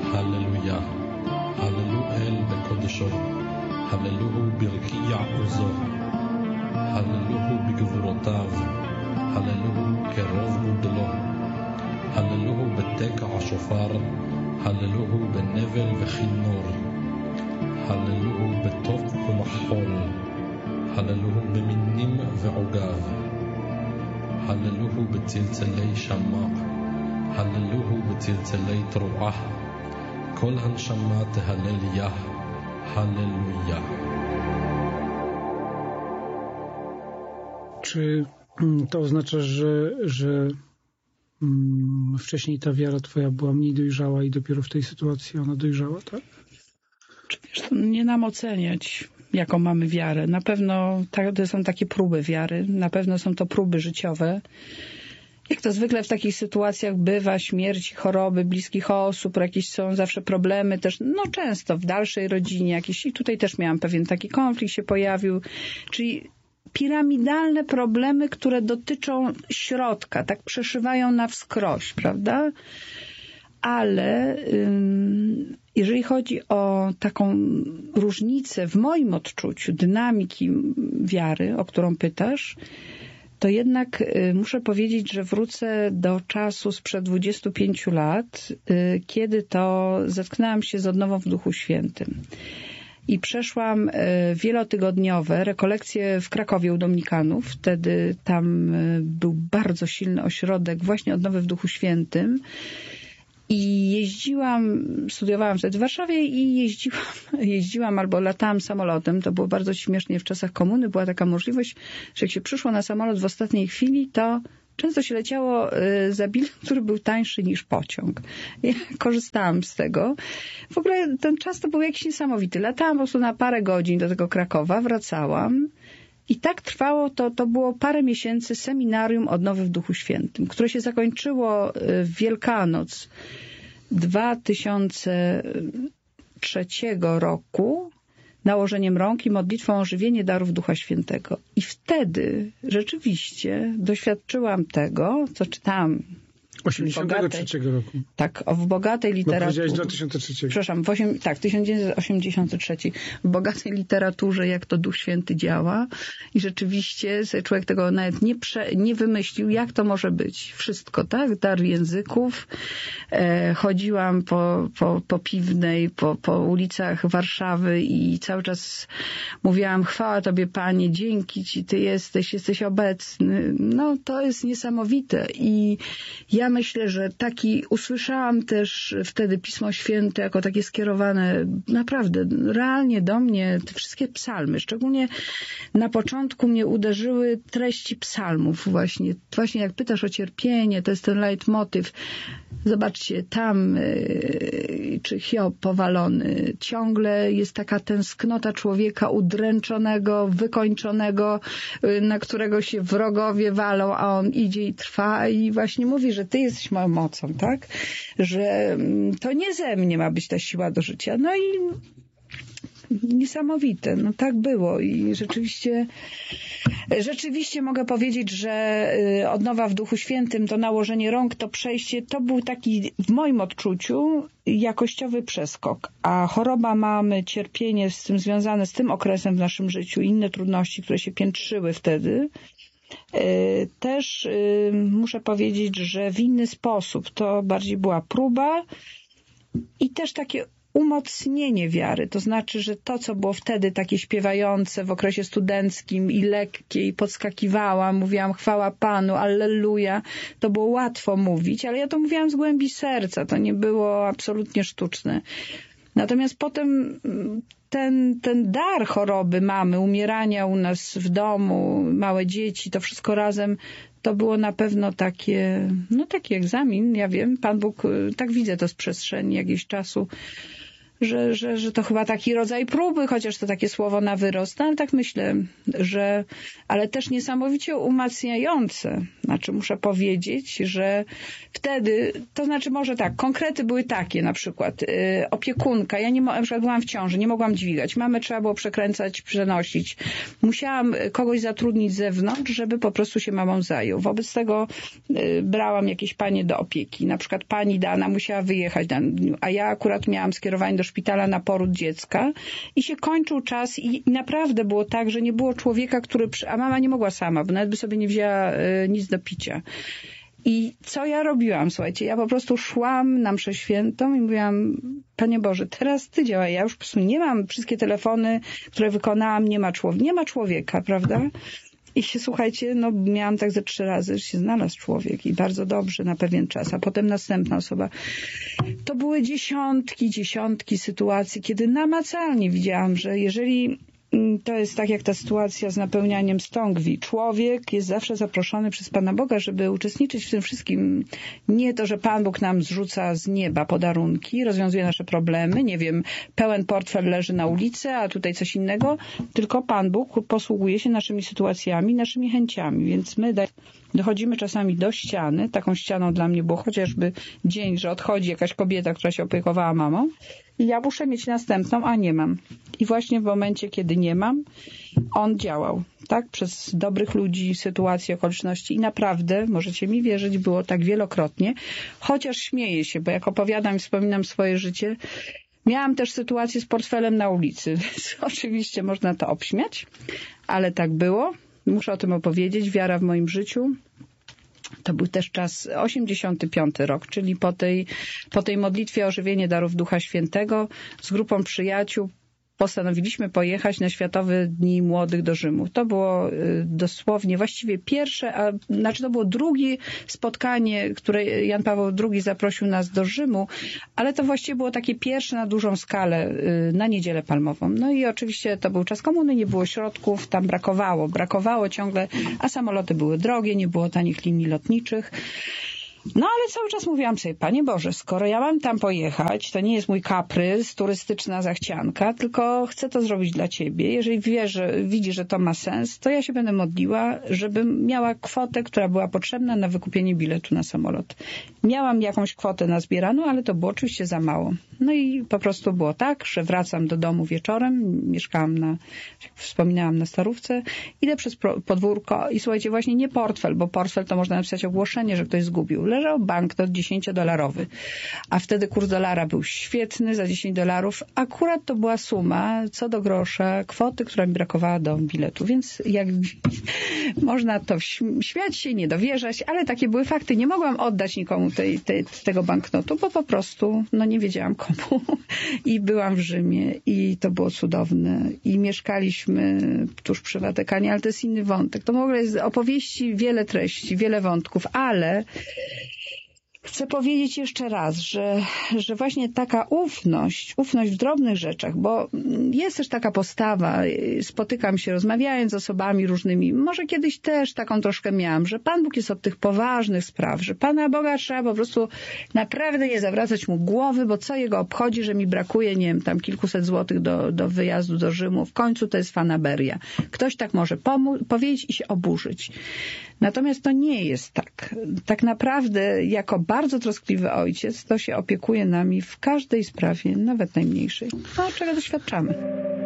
הללויה, הללו אל בקודשו, הללוהו ברקיע עוזו, הללוהו בגבורותיו, הללוהו כרוב גודלו, הללוהו בתקע השופר, הללוהו בנבל וכינור, הללוהו בתוף ומחול, הללוהו במינים ועוגב, הללוהו בצלצלי שמע, הללוהו בצלצלי תרועה, כל הנשמה תהלל יה, הללויה. Czy to oznacza, że wcześniej ta wiara twoja była mniej dojrzała i dopiero w tej sytuacji ona dojrzała, tak? Wiesz, nie nam oceniać, jaką mamy wiarę. Na pewno to są takie próby wiary, na pewno są to próby życiowe. Jak to zwykle w takich sytuacjach bywa, śmierci, choroby bliskich osób, jakieś są zawsze problemy też, często w dalszej rodzinie jakieś, i tutaj też miałam pewien taki konflikt się pojawił, czyli piramidalne problemy, które dotyczą środka, tak przeszywają na wskroś, prawda? Ale jeżeli chodzi o taką różnicę w moim odczuciu dynamiki wiary, o którą pytasz, to jednak muszę powiedzieć, że wrócę do czasu sprzed 25 lat, kiedy to zetknęłam się z odnową w Duchu Świętym. I przeszłam wielotygodniowe rekolekcje w Krakowie u Dominikanów. Wtedy tam był bardzo silny ośrodek właśnie odnowy w Duchu Świętym. I studiowałam wtedy w Warszawie i jeździłam albo latałam samolotem. To było bardzo śmiesznie w czasach komuny. Była taka możliwość, że jak się przyszło na samolot w ostatniej chwili, to często się leciało za bilet, który był tańszy niż pociąg. Ja korzystałam z tego. W ogóle ten czas to był jakiś niesamowity. Latałam po prostu na parę godzin do tego Krakowa, wracałam. I tak trwało, to było parę miesięcy seminarium odnowy w Duchu Świętym, które się zakończyło w Wielkanoc 2003 roku nałożeniem rąk i modlitwą o ożywienie darów Ducha Świętego. I wtedy rzeczywiście doświadczyłam tego, co czytałam 83 roku. Tak, w bogatej literaturze. Powiedziałeś 2003. Przepraszam, 1983. W bogatej literaturze, jak to Duch Święty działa. I rzeczywiście człowiek tego nawet nie wymyślił, jak to może być. Wszystko, tak? Dar języków. Chodziłam po Piwnej, po ulicach Warszawy i cały czas mówiłam: chwała Tobie, Panie, dzięki Ci, Ty jesteś obecny. To jest niesamowite. I ja myślę, że usłyszałam też wtedy Pismo Święte jako takie skierowane naprawdę realnie do mnie, te wszystkie psalmy. Szczególnie na początku mnie uderzyły treści psalmów właśnie. Właśnie jak pytasz o cierpienie, to jest ten leitmotyw. Zobaczcie, tam czy Hiob powalony. Ciągle jest taka tęsknota człowieka udręczonego, wykończonego, na którego się wrogowie walą, a on idzie i trwa i właśnie mówi, że Ty jesteś moją mocą, tak? Że to nie ze mnie ma być ta siła do życia. I niesamowite. Tak było i rzeczywiście mogę powiedzieć, że odnowa w Duchu Świętym, to nałożenie rąk, to przejście, to był taki w moim odczuciu jakościowy przeskok. A choroba mamy, cierpienie z tym związane z tym okresem w naszym życiu, inne trudności, które się piętrzyły wtedy, też muszę powiedzieć, że w inny sposób. To bardziej była próba i też takie umocnienie wiary. To znaczy, że to, co było wtedy takie śpiewające w okresie studenckim i lekkie i podskakiwałam, mówiłam chwała Panu, alleluja, to było łatwo mówić, ale ja to mówiłam z głębi serca. To nie było absolutnie sztuczne. Natomiast potem ten dar choroby mamy, umierania u nas w domu, małe dzieci, to wszystko razem, to było na pewno taki egzamin, ja wiem, Pan Bóg, tak widzę to z przestrzeni jakiegoś czasu, że to chyba taki rodzaj próby, chociaż to takie słowo na wyrost, no, ale tak myślę, ale też niesamowicie umacniające. Znaczy muszę powiedzieć, że wtedy, to znaczy może tak, konkrety były takie na przykład, opiekunka, ja na przykład byłam w ciąży, nie mogłam dźwigać, mamę trzeba było przekręcać, przenosić. Musiałam kogoś zatrudnić z zewnątrz, żeby po prostu się mamą zajął. Wobec tego brałam jakieś panie do opieki. Na przykład pani dana musiała wyjechać, a ja akurat miałam skierowanie do szpitala na poród dziecka i się kończył czas i naprawdę było tak, że nie było człowieka, a mama nie mogła sama, bo nawet by sobie nie wzięła nic do picia. I co ja robiłam? Słuchajcie, ja po prostu szłam na mszę świętą i mówiłam, Panie Boże, teraz Ty działaj. Ja już po prostu nie mam wszystkie telefony, które wykonałam, nie ma człowieka, prawda? I się, słuchajcie, no miałam tak ze 3 razy, że się znalazł człowiek i bardzo dobrze na pewien czas, a potem następna osoba. To były dziesiątki sytuacji, kiedy namacalnie widziałam, że jeżeli to jest tak jak ta sytuacja z napełnianiem stągwi. Człowiek jest zawsze zaproszony przez Pana Boga, żeby uczestniczyć w tym wszystkim. Nie to, że Pan Bóg nam zrzuca z nieba podarunki, rozwiązuje nasze problemy, nie wiem, pełen portfel leży na ulicy, a tutaj coś innego, tylko Pan Bóg posługuje się naszymi sytuacjami, naszymi chęciami, więc my dochodzimy czasami do ściany. Taką ścianą dla mnie było chociażby dzień, że odchodzi jakaś kobieta, która się opiekowała mamą i ja muszę mieć następną, a nie mam. I właśnie w momencie, kiedy nie mam, on działał, tak? Przez dobrych ludzi, sytuacje, okoliczności i naprawdę, możecie mi wierzyć, było tak wielokrotnie, chociaż śmieję się, bo jak opowiadam i wspominam swoje życie, miałam też sytuację z portfelem na ulicy. Oczywiście można to obśmiać, ale tak było. Muszę o tym opowiedzieć. Wiara w moim życiu. To był też czas 85 rok, czyli po tej modlitwie o ożywienie darów Ducha Świętego z grupą przyjaciół postanowiliśmy pojechać na Światowe Dni Młodych do Rzymu. To było dosłownie właściwie pierwsze, to było drugie spotkanie, które Jan Paweł II zaprosił nas do Rzymu, ale to właściwie było takie pierwsze na dużą skalę na Niedzielę Palmową. No i oczywiście to był czas komuny, nie było środków, tam brakowało ciągle, a samoloty były drogie, nie było tanich linii lotniczych. No ale cały czas mówiłam sobie, Panie Boże, skoro ja mam tam pojechać, to nie jest mój kaprys, turystyczna zachcianka, tylko chcę to zrobić dla Ciebie. Jeżeli widzi, że to ma sens, to ja się będę modliła, żebym miała kwotę, która była potrzebna na wykupienie biletu na samolot. Miałam jakąś kwotę nazbieraną, ale to było oczywiście za mało. No i po prostu było tak, że wracam do domu wieczorem, mieszkałam jak wspominałam, na Starówce, idę przez podwórko i słuchajcie, właśnie nie portfel, bo portfel to można napisać ogłoszenie, że ktoś zgubił. Leżał banknot $10, a wtedy kurs dolara był świetny, za $10. Akurat to była suma, co do grosza, kwoty, która mi brakowała do biletu, więc jak można to śmiać się, nie dowierzać, ale takie były fakty. Nie mogłam oddać nikomu tego banknotu, bo po prostu nie wiedziałam komu. I byłam w Rzymie i to było cudowne. I mieszkaliśmy tuż przy Watykanie, ale to jest inny wątek. To w ogóle jest opowieści, wiele treści, wiele wątków, ale chcę powiedzieć jeszcze raz, że właśnie taka ufność w drobnych rzeczach, bo jest też taka postawa, spotykam się rozmawiając z osobami różnymi, może kiedyś też taką troszkę miałam, że Pan Bóg jest od tych poważnych spraw, że Pana Boga trzeba po prostu naprawdę nie zawracać mu głowy, bo co jego obchodzi, że mi brakuje, nie wiem, tam kilkuset złotych do wyjazdu do Rzymu, w końcu to jest fanaberia. Ktoś tak może powiedzieć i się oburzyć. Natomiast to nie jest tak. Tak naprawdę jako bardzo troskliwy ojciec to się opiekuje nami w każdej sprawie, nawet najmniejszej. A czego doświadczamy.